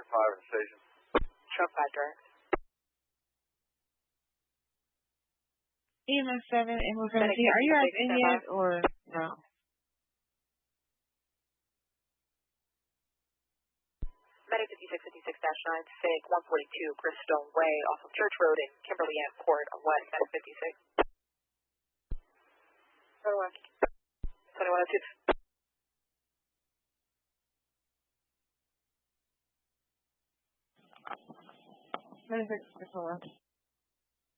5 in the station. Truck 5 direct. EMS 7, ambulance 17. Are you guys in yet or no? Medic 5656-9, SIG 142, Crystone Way, off of Church Road in Kimberly and Port on West, Medic 56. 2102. Medic 56, hold on.